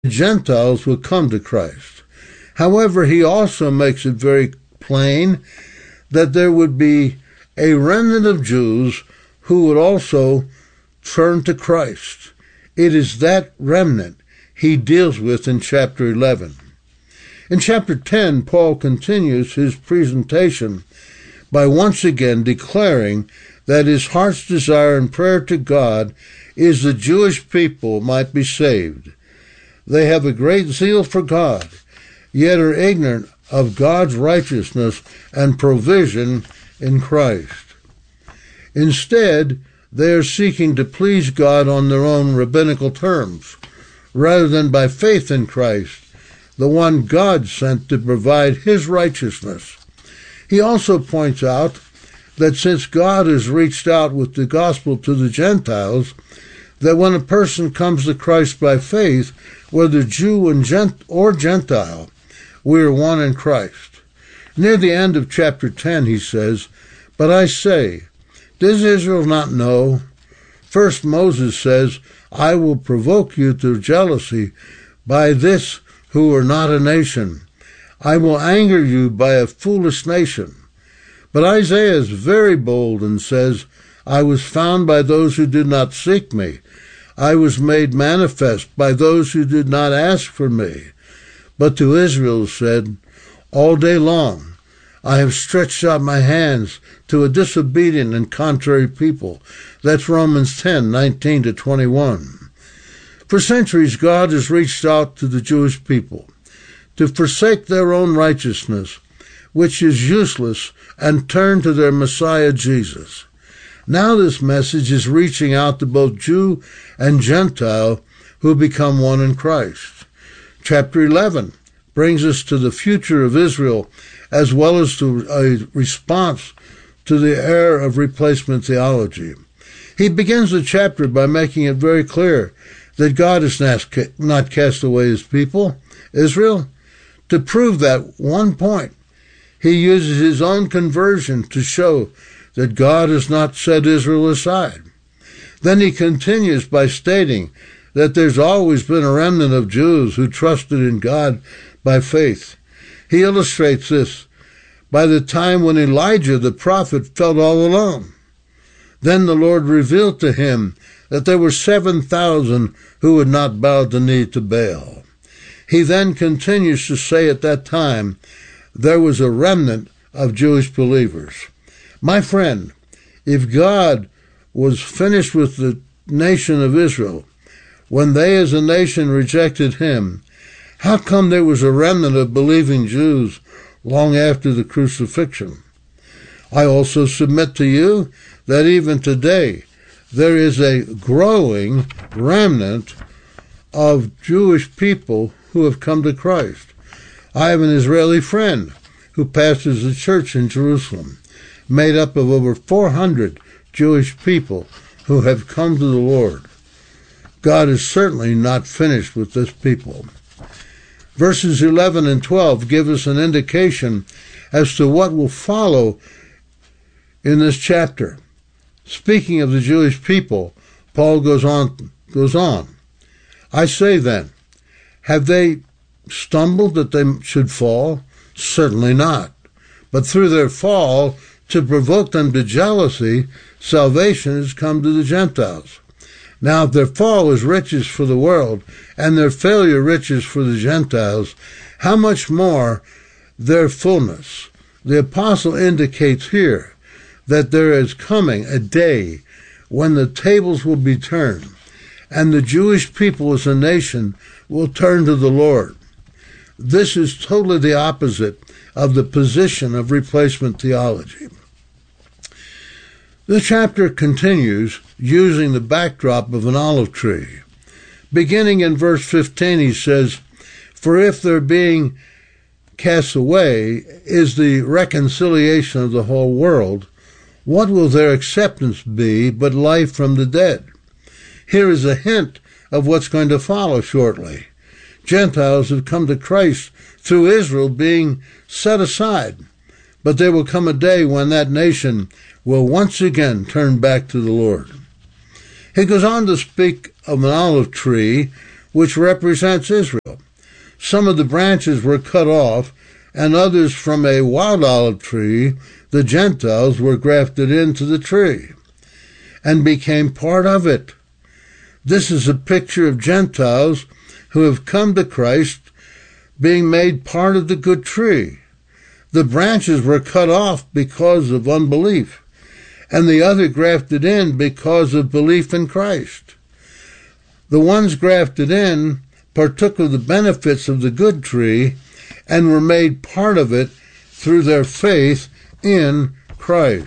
Gentiles will come to Christ. However, he also makes it very plain that there would be a remnant of Jews who would also turn to Christ. It is that remnant he deals with in chapter 11. In chapter 10, Paul continues his presentation by once again declaring that his heart's desire and prayer to God is the Jewish people might be saved. They have a great zeal for God, yet are ignorant of God's righteousness and provision in Christ. Instead, they are seeking to please God on their own rabbinical terms, rather than by faith in Christ, the one God sent to provide his righteousness. He also points out that since God has reached out with the gospel to the Gentiles, that when a person comes to Christ by faith, whether Jew or Gentile, we are one in Christ. Near the end of chapter 10, he says, "But I say, does Israel not know? First Moses says, I will provoke you to jealousy by this who are not a nation. I will anger you by a foolish nation." But Isaiah is very bold and says, "I was found by those who did not seek me. I was made manifest by those who did not ask for me." But to Israel said, "All day long I have stretched out my hands to a disobedient and contrary people." That's Romans 10:19-21. For centuries, God has reached out to the Jewish people to forsake their own righteousness, which is useless, and turn to their Messiah Jesus. Now this message is reaching out to both Jew and Gentile who become one in Christ. Chapter 11 brings us to the future of Israel, as well as to a response to the error of replacement theology. He begins the chapter by making it very clear that God has not cast away his people, Israel. To prove that one point, he uses his own conversion to show that God has not set Israel aside. Then he continues by stating that there's always been a remnant of Jews who trusted in God by faith. He illustrates this by the time when Elijah the prophet felt all alone. Then the Lord revealed to him that there were 7,000 who had not bowed the knee to Baal. He then continues to say at that time there was a remnant of Jewish believers. My friend, if God was finished with the nation of Israel when they as a nation rejected him, how come there was a remnant of believing Jews long after the crucifixion? I also submit to you that even today there is a growing remnant of Jewish people who have come to Christ. I have an Israeli friend who pastors a church in Jerusalem, made up of over 400 Jewish people who have come to the Lord. God is certainly not finished with this people. Verses 11 and 12 give us an indication as to what will follow in this chapter. Speaking of the Jewish people, Paul goes on. I say then, have they stumbled that they should fall? Certainly not. But through their fall, to provoke them to jealousy, salvation has come to the Gentiles. Now, if their fall is riches for the world, and their failure riches for the Gentiles, how much more their fullness? The apostle indicates here that there is coming a day when the tables will be turned, and the Jewish people as a nation will turn to the Lord. This is totally the opposite of the position of replacement theology. The chapter continues using the backdrop of an olive tree. Beginning in verse 15, he says, "For if their being cast away is the reconciliation of the whole world, what will their acceptance be but life from the dead?" Here is a hint of what's going to follow shortly. Gentiles have come to Christ through Israel being set aside, but there will come a day when that nation will once again turn back to the Lord. He goes on to speak of an olive tree which represents Israel. Some of the branches were cut off, and others from a wild olive tree, the Gentiles, were grafted into the tree and became part of it. This is a picture of Gentiles who have come to Christ being made part of the good tree. The branches were cut off because of unbelief, and the other grafted in because of belief in Christ. The ones grafted in partook of the benefits of the good tree and were made part of it through their faith in Christ.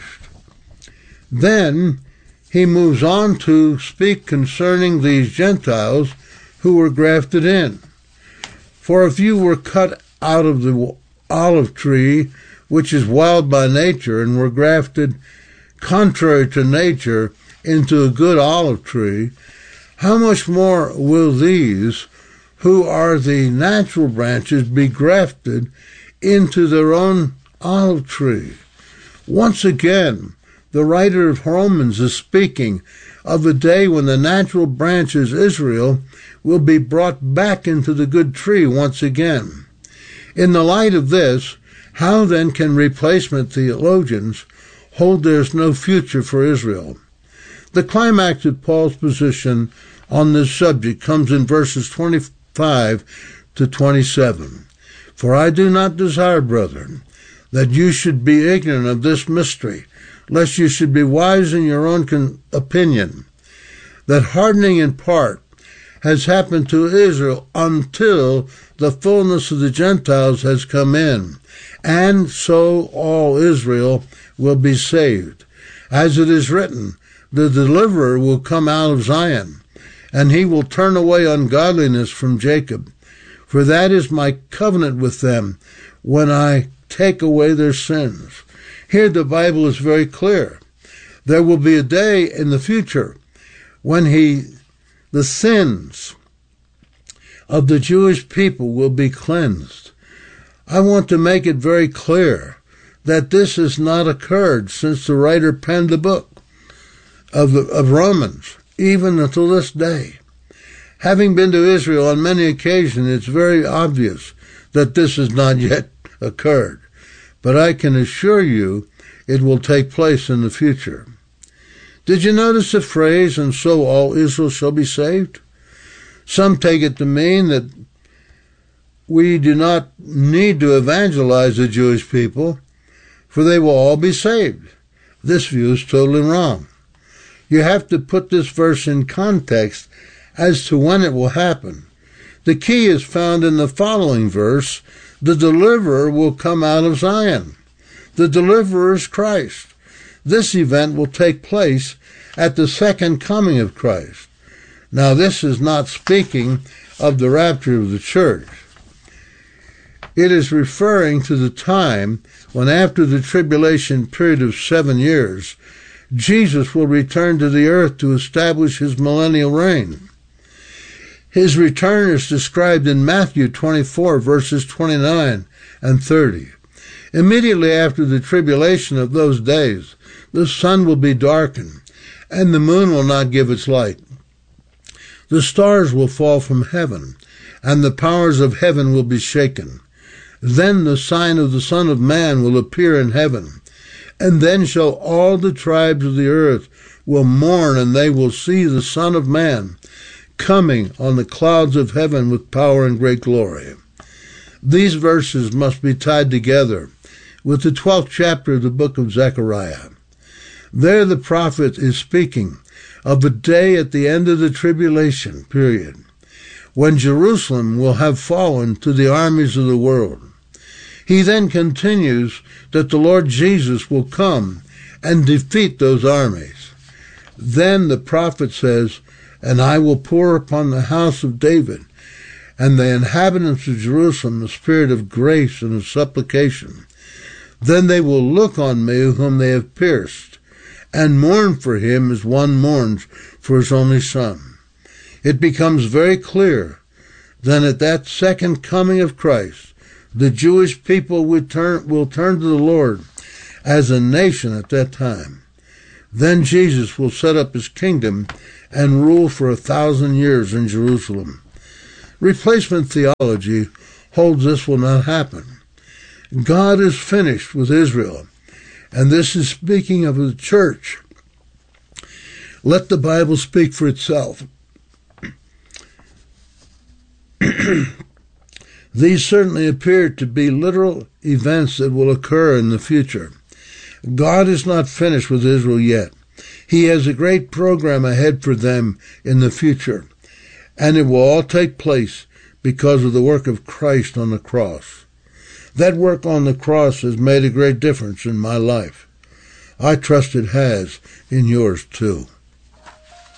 Then he moves on to speak concerning these Gentiles who were grafted in. For if you were cut out of the olive tree, which is wild by nature, and were grafted contrary to nature into a good olive tree, how much more will these, who are the natural branches, be grafted into their own olive tree? Once again, the writer of Romans is speaking of a day when the natural branches, Israel, will be brought back into the good tree once again. In the light of this, how then can replacement theologians hold there's no future for Israel? The climax of Paul's position on this subject comes in verses 25 to 27. For I do not desire, brethren, that you should be ignorant of this mystery, lest you should be wise in your own opinion, that hardening in part has happened to Israel until the fullness of the Gentiles has come in, and so all Israel will be saved. As it is written, the deliverer will come out of Zion, and he will turn away ungodliness from Jacob. For that is my covenant with them when I take away their sins. Here the Bible is very clear. There will be a day in the future when the sins of the Jewish people will be cleansed. I want to make it very clear that this has not occurred since the writer penned the book of Romans, even until this day. Having been to Israel on many occasions, it's very obvious that this has not yet occurred. But I can assure you it will take place in the future. Did you notice the phrase, and so all Israel shall be saved? Some take it to mean that we do not need to evangelize the Jewish people, for they will all be saved. This view is totally wrong. You have to put this verse in context as to when it will happen. The key is found in the following verse: the deliverer will come out of Zion. The deliverer is Christ. This event will take place at the second coming of Christ. Now, this is not speaking of the rapture of the church. It is referring to the time when, after the tribulation period of 7 years, Jesus will return to the earth to establish his millennial reign. His return is described in Matthew 24, verses 29 and 30. Immediately after the tribulation of those days, the sun will be darkened, and the moon will not give its light. The stars will fall from heaven, and the powers of heaven will be shaken. Then the sign of the Son of Man will appear in heaven, and then shall all the tribes of the earth will mourn, and they will see the Son of Man coming on the clouds of heaven with power and great glory. These verses must be tied together with the 12th chapter of the book of Zechariah. There the prophet is speaking of a day at the end of the tribulation period, when Jerusalem will have fallen to the armies of the world. He then continues that the Lord Jesus will come and defeat those armies. Then the prophet says, "And I will pour upon the house of David and the inhabitants of Jerusalem the spirit of grace and of supplication. Then they will look on me whom they have pierced, and mourn for him as one mourns for his only son." It becomes very clear then at that second coming of Christ, the Jewish people will turn to the Lord as a nation at that time. Then Jesus will set up his kingdom and rule for 1,000 years in Jerusalem. Replacement theology holds this will not happen. God is finished with Israel, and this is speaking of the church. Let the Bible speak for itself. These certainly appear to be literal events that will occur in the future. God is not finished with Israel yet. He has a great program ahead for them in the future, and it will all take place because of the work of Christ on the cross. That work on the cross has made a great difference in my life. I trust it has in yours too.